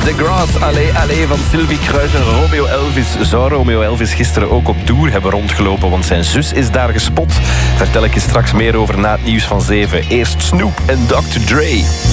The Grass, Allez van Sylvie Kruijs en Romeo Elvis. Zou Romeo Elvis gisteren ook op Doer hebben rondgelopen, want zijn zus is daar gespot? Vertel ik je straks meer over na het nieuws van 7. Eerst Snoop en Dr. Dre.